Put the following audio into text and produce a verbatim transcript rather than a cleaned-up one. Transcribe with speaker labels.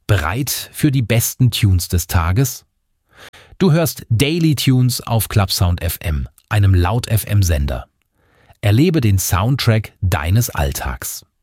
Speaker 1: Bereit für die besten Tunes des Tages? Du hörst Daily Tunes auf Clubsound F M, einem Laut F M Sender. Erlebe den Soundtrack deines Alltags.